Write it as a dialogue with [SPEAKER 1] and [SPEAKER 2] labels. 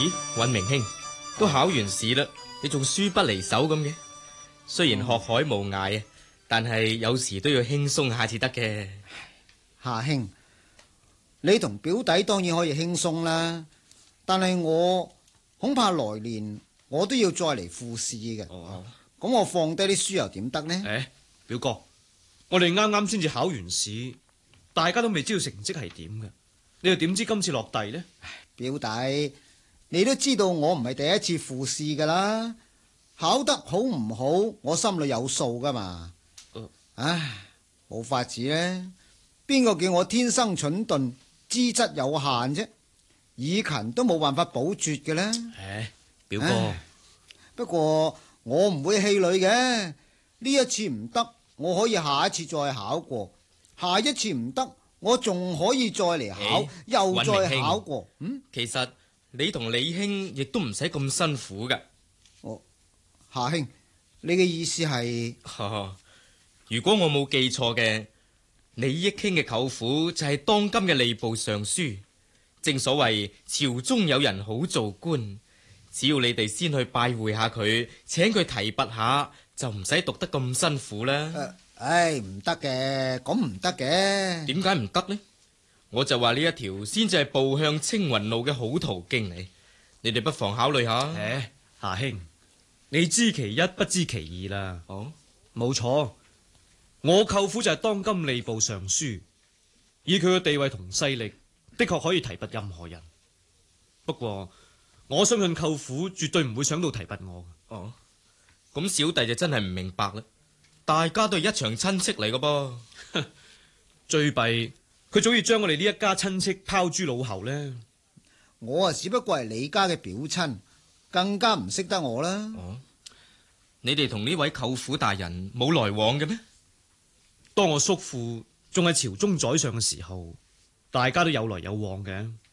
[SPEAKER 1] 咦，尹明兄，都考完試啦，你仲書不離手咁嘅？雖然學海無涯啊，但係有時都要輕鬆下至得嘅。
[SPEAKER 2] 夏兄，你同表弟當然可以輕鬆啦，但係我恐怕來年我都要再嚟復試嘅。咁我放低啲書又點得呢？
[SPEAKER 3] 表哥，我哋啱啱先至考完試，大家都未知道成績係點嘅，你又點知今次落第呢？
[SPEAKER 2] 表弟，你都知道我唔係第一次復試噶啦，考得好唔好，我心裏有數噶嘛。唉，冇法子呢，邊個叫我天生蠢鈍，資質有限啫？以勤都冇辦法補拙嘅呢。
[SPEAKER 3] 表哥，
[SPEAKER 2] 不過我唔會氣餒嘅，呢一次唔得，我可以下一次再考過，下一次唔得，我仲可以再嚟考，又再考過。
[SPEAKER 1] 其實你同李兄亦都唔使咁辛苦噶。
[SPEAKER 2] 夏兄，你嘅意思係？
[SPEAKER 1] 如果我冇記錯嘅，李益卿嘅舅父就係當今嘅吏部尚書。正所謂朝中有人好做官，只要你哋先去拜會下佢，請佢提拔下，就唔使讀得咁辛苦啦。
[SPEAKER 2] 唔得嘅，咁唔得嘅。
[SPEAKER 1] 點解唔得呢？我就話呢一條先至係步向青雲路嘅好途徑嚟，你哋不妨考慮下。
[SPEAKER 3] 夏兄，你知其一不知其二啦。冇錯，我舅父就係當今吏部尚書，以佢嘅地位同勢力，的確可以提拔任何人。不過我相信舅父絕對唔會想到提拔我。
[SPEAKER 1] 咁小弟就真係唔明白啦。大家都係一場親戚嚟嘅噃。
[SPEAKER 3] 最弊佢早已將我哋呢一家親戚拋諸腦後呢。
[SPEAKER 2] 我啊只不過係你家嘅表親，更加唔識得我啦。
[SPEAKER 1] 你哋同呢位舅父大人冇來往嘅咩？
[SPEAKER 3] 當我叔父仲係朝中宰相嘅時候，大家都有來有往嘅。